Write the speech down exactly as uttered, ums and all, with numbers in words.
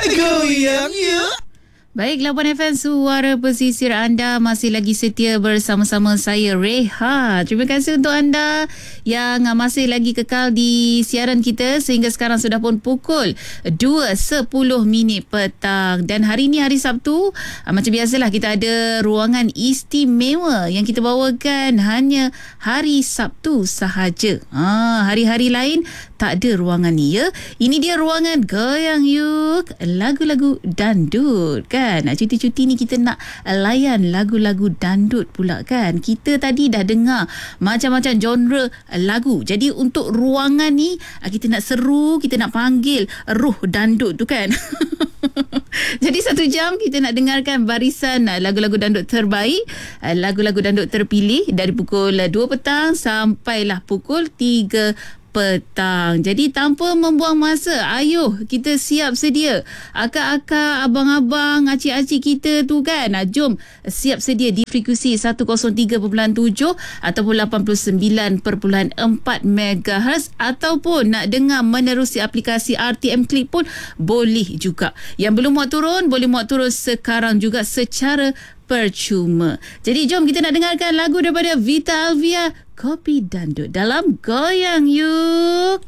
Goyang yuk. Baik, lapan F M Suara Pesisir, anda masih lagi setia bersama-sama saya, Reha. Terima kasih untuk anda yang masih lagi kekal di siaran kita sehingga sekarang sudah pun pukul dua sepuluh minit petang. Dan hari ini hari Sabtu, macam biasalah kita ada ruangan istimewa yang kita bawakan hanya hari Sabtu sahaja. Ha, hari-hari lain tak ada ruangan ni ya. Ini dia ruangan Goyang Yuk, lagu-lagu dandut kan. Nak cuti-cuti ni kita nak layan lagu-lagu dandut pula kan. Kita tadi dah dengar macam-macam genre lagu. Jadi untuk ruangan ni kita nak seru, kita nak panggil ruh dandut tu kan. Jadi satu jam kita nak dengarkan barisan lagu-lagu dandut terbaik, lagu-lagu dandut terpilih dari pukul dua petang sampailah pukul tiga petang. Jadi tanpa membuang masa, ayo kita siap sedia. Akak-akak, abang-abang, acik-acik kita tu kan, jom siap sedia di frekuensi seratus tiga perpuluhan tujuh ataupun lapan puluh sembilan perpuluhan empat megahertz, ataupun nak dengar menerusi aplikasi R T M Click pun boleh juga. Yang belum muat turun, boleh muat turun sekarang juga secara percuma. Jadi jom kita nak dengarkan lagu daripada Vita Alvia, Kopi Dandut dalam Goyang Yuk.